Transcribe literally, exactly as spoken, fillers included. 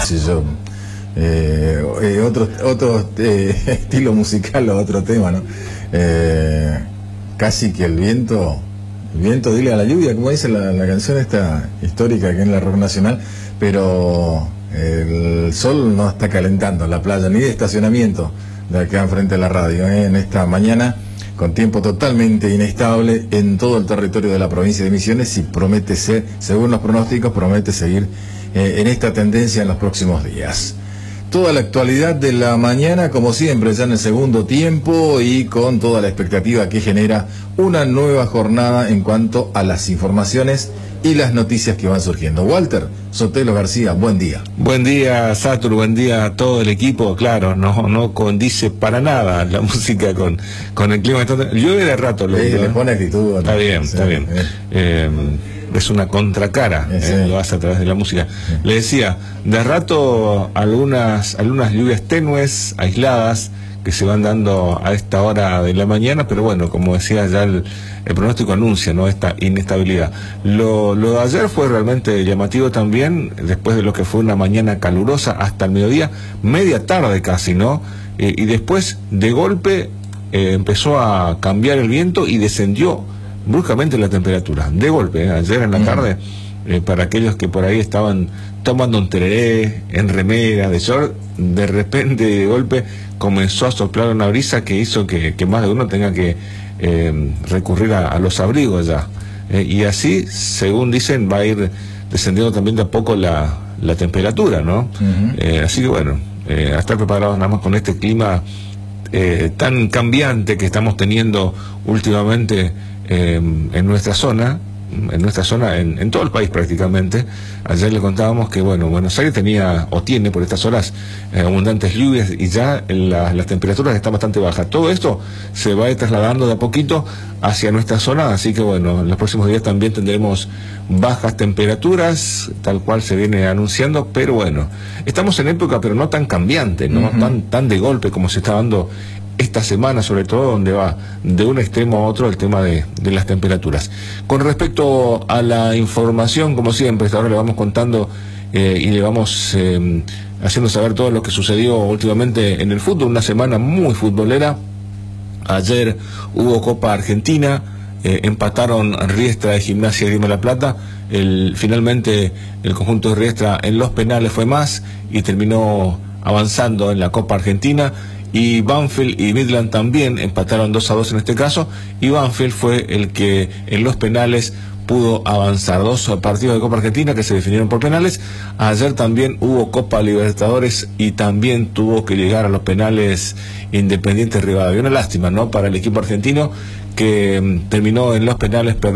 sé yo, eh, eh, otro, otro eh, estilo musical o otro tema, ¿no? Eh, casi que el viento, el viento dile a la lluvia, como dice la, la canción esta histórica que es la rock nacional, pero el sol no está calentando la playa ni de estacionamiento de acá enfrente de la radio, ¿eh? En esta mañana con tiempo totalmente inestable en todo el territorio de la provincia de Misiones y promete ser, según los pronósticos, promete seguir eh, en esta tendencia en los próximos días. Toda la actualidad de la mañana, como siempre, ya en el segundo tiempo y con toda la expectativa que genera una nueva jornada en cuanto a las informaciones y las noticias que van surgiendo. Walter Sotelo García, buen día. Buen día, Satur, buen día a todo el equipo. Claro, no no condice para nada la música con, con el clima. Llueve de rato. Lo sí, digo, le ¿eh? pone actitud, ¿no? Está bien, sí, está bien. Eh. Eh, es una contracara, sí, eh, lo hace a través de la música. Sí. Le decía, de rato algunas, algunas lluvias tenues, aisladas, que se van dando a esta hora de la mañana, pero bueno, como decía ya el, el pronóstico anuncia, ¿no?, esta inestabilidad. Lo, lo de ayer fue realmente llamativo también, después de lo que fue una mañana calurosa hasta el mediodía, media tarde casi, ¿no? Eh, y después, de golpe, eh, empezó a cambiar el viento y descendió bruscamente la temperatura. De golpe, ¿eh? Ayer en la tarde, eh, para aquellos que por ahí estaban tomando un tereré, en remera, de short, de repente, de golpe, comenzó a soplar una brisa que hizo que, que más de uno tenga que eh, recurrir a, a los abrigos ya. Eh, y así, según dicen, va a ir descendiendo también de a poco la, la temperatura, ¿no? Uh-huh. eh, así que bueno, eh, a estar preparados nada más con este clima eh, tan cambiante que estamos teniendo últimamente eh, en nuestra zona. en nuestra zona, en, en todo el país prácticamente. Ayer le contábamos que, bueno, Buenos Aires tenía, o tiene por estas horas, eh, abundantes lluvias y ya la, las temperaturas están bastante bajas. Todo esto se va a ir trasladando de a poquito hacia nuestra zona, así que bueno, en los próximos días también tendremos bajas temperaturas, tal cual se viene anunciando, pero bueno, estamos en época, pero no tan cambiante, no uh-huh. tan, tan de golpe como se está dando esta semana, sobre todo, donde va de un extremo a otro el tema de, de las temperaturas. Con respecto a la información, como siempre, hasta ahora le vamos contando eh, y le vamos eh, haciendo saber todo lo que sucedió últimamente en el fútbol. Una semana muy futbolera. Ayer hubo Copa Argentina, eh, empataron Riestra de Gimnasia y Grima de la Plata. El, finalmente el conjunto de Riestra en los penales fue más y terminó avanzando en la Copa Argentina. Y Banfield y Midland también empataron dos a dos en este caso, y Banfield fue el que en los penales pudo avanzar. Dos partidos de Copa Argentina que se definieron por penales. Ayer también hubo Copa Libertadores y también tuvo que llegar a los penales Independiente Rivadavia. Una lástima, ¿no?, para el equipo argentino que terminó en los penales perdiendo.